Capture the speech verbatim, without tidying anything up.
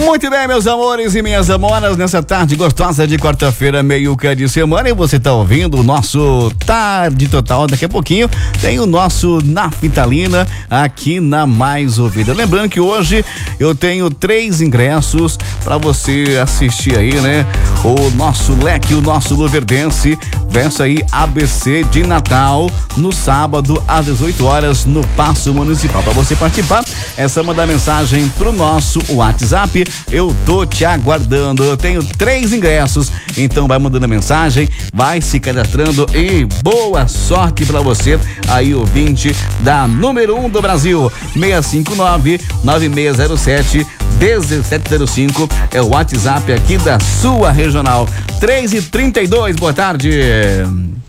Muito bem, meus amores e minhas amoras, nessa tarde gostosa de quarta-feira, meio que de semana, e você tá ouvindo o nosso Tarde Total. Daqui a pouquinho tem o nosso Naftalina aqui na Mais Ouvida. Lembrando que hoje eu tenho três ingressos para você assistir aí, né? O nosso leque, o nosso Luverdense, verso aí A B C de Natal, no sábado às dezoito horas no Paço Municipal. Para você participar, é só mandar mensagem pro nosso WhatsApp. Eu tô te aguardando. Eu tenho três ingressos, então vai mandando mensagem, vai se cadastrando e boa sorte pra você aí, ouvinte da número um do Brasil. seis cinco nove, nove seis zero sete, um sete zero cinco é o WhatsApp aqui da sua regional. três e trinta e dois, boa tarde.